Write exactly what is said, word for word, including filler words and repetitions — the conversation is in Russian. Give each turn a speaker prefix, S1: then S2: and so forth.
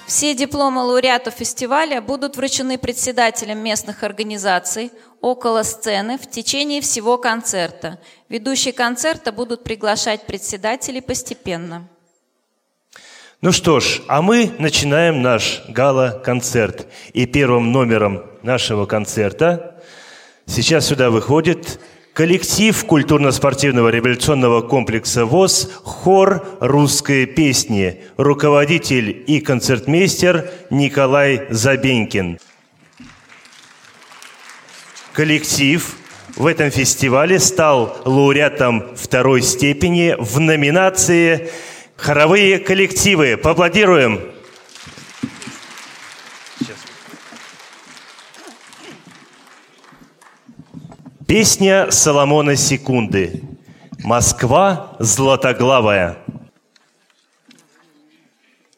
S1: Все дипломы лауреатов фестиваля будут вручены председателям местных организаций около сцены в течение всего концерта. Ведущие концерта будут приглашать председателей постепенно.
S2: Ну что ж, а мы начинаем наш гала-концерт. И первым номером нашего концерта сейчас сюда выходит коллектив культурно-спортивного революционного комплекса ВОС «Хор русской песни», руководитель и концертмейстер Николай Забенькин. Коллектив в этом фестивале стал лауреатом второй степени в номинации «Хоровые коллективы». Поаплодируем! Песня Соломона Секунды. «Москва златоглавая».